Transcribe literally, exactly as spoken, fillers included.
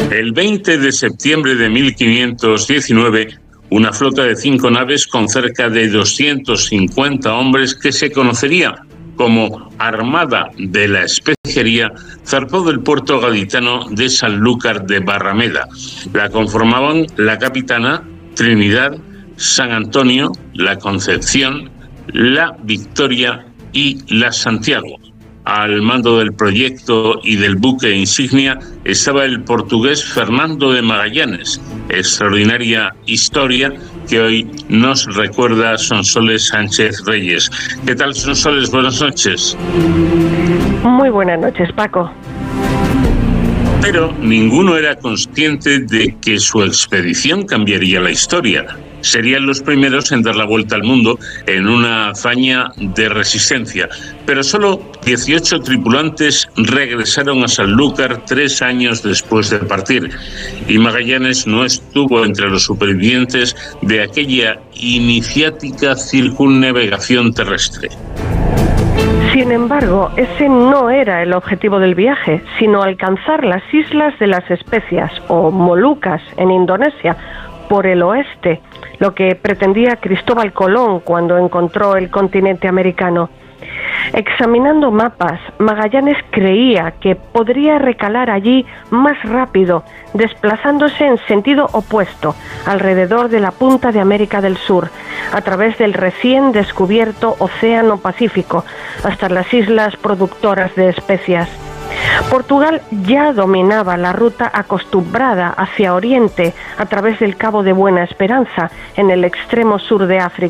El veinte de septiembre de mil quinientos diecinueve, una flota de cinco naves con cerca de doscientos cincuenta hombres, que se conocería como Armada de la Especería, zarpó del puerto gaditano de Sanlúcar de Barrameda. La conformaban la capitana, Trinidad, San Antonio, la Concepción, la Victoria y la Santiago. Al mando del proyecto y del buque insignia estaba el portugués Fernando de Magallanes, extraordinaria historia que hoy nos recuerda Sonsoles Sánchez Reyes. ¿Qué tal, Sonsoles? Buenas noches. Muy buenas noches, Paco. Pero ninguno era consciente de que su expedición cambiaría la historia. Serían los primeros en dar la vuelta al mundo en una hazaña de resistencia. Pero solo dieciocho tripulantes regresaron a Sanlúcar tres años después de partir. Y Magallanes no estuvo entre los supervivientes de aquella iniciática circunnavegación terrestre. Sin embargo, ese no era el objetivo del viaje, sino alcanzar las Islas de las Especias, o Molucas, en Indonesia, por el oeste, lo que pretendía Cristóbal Colón cuando encontró el continente americano. Examinando mapas, Magallanes creía que podría recalar allí más rápido, desplazándose en sentido opuesto, alrededor de la punta de América del Sur, a través del recién descubierto Océano Pacífico, hasta las islas productoras de especias. Portugal ya dominaba la ruta acostumbrada hacia Oriente a través del Cabo de Buena Esperanza, en el extremo sur de África.